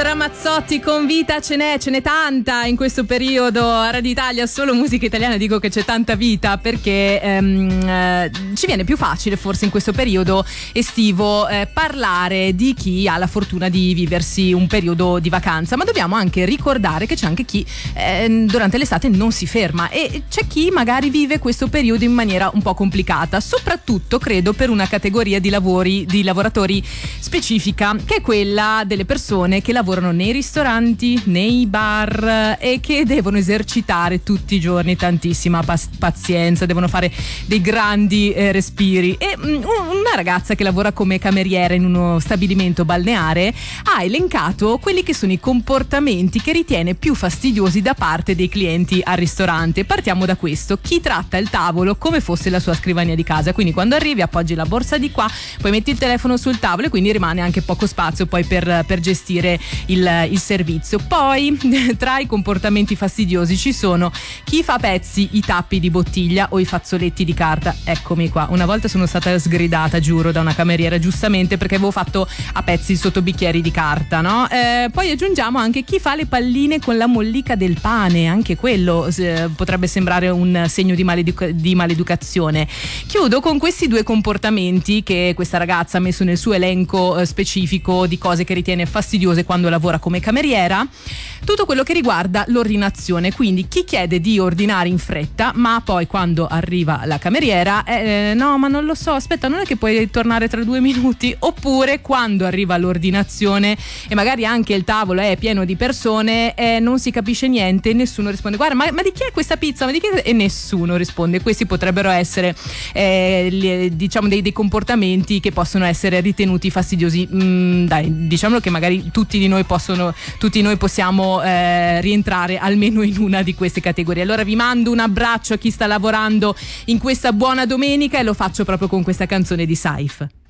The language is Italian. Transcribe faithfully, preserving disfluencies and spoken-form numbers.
Ramazzotti con Vita, ce n'è, ce n'è tanta in questo periodo a Radio Italia, solo musica italiana. Dico che c'è tanta vita perché ehm, eh, ci viene più facile forse in questo periodo estivo eh, parlare di chi ha la fortuna di viversi un periodo di vacanza, ma dobbiamo anche ricordare che c'è anche chi eh, durante l'estate non si ferma e c'è chi magari vive questo periodo in maniera un po' complicata, soprattutto credo per una categoria di lavori, di lavoratori specifica, che è quella delle persone che lavorano nei ristoranti, nei bar e che devono esercitare tutti i giorni tantissima pas- pazienza, devono fare dei grandi eh, respiri. E um, una ragazza che lavora come cameriera in uno stabilimento balneare ha elencato quelli che sono i comportamenti che ritiene più fastidiosi da parte dei clienti al ristorante. Partiamo da questo: chi tratta il tavolo come fosse la sua scrivania di casa, quindi quando arrivi appoggi la borsa di qua, poi metti il telefono sul tavolo e quindi rimane anche poco spazio poi per, per gestire il, il servizio. Poi tra i comportamenti fastidiosi ci sono chi fa a pezzi i tappi di bottiglia o i fazzoletti di carta. Eccomi qua, una volta sono stata sgridata, giuro, da una cameriera giustamente perché avevo fatto a pezzi sotto bicchieri di carta, no? Eh, poi aggiungiamo anche chi fa le palline con la mollica del pane, anche quello eh, potrebbe sembrare un segno di, maleduca- di maleducazione. Chiudo con questi due comportamenti che questa ragazza ha messo nel suo elenco eh, specifico di cose che ritiene fastidiose quando lavora come cameriera. Tutto quello che riguarda l'ordinazione, quindi chi chiede di ordinare in fretta ma poi quando arriva la cameriera eh, no ma non lo so, aspetta, non è che puoi tornare tra due minuti, oppure quando arriva l'ordinazione e magari anche il tavolo è pieno di persone e eh, non si capisce niente, nessuno risponde guarda ma, ma di chi è questa pizza, ma di chi è? E nessuno risponde. Questi potrebbero essere eh, li, diciamo dei, dei comportamenti che possono essere ritenuti fastidiosi. Mm, dai, diciamo che magari tutti di noi possono tutti noi possiamo eh, rientrare almeno in una di queste categorie. Allora vi mando un abbraccio a chi sta lavorando in questa buona domenica e lo faccio proprio con questa canzone di Saif.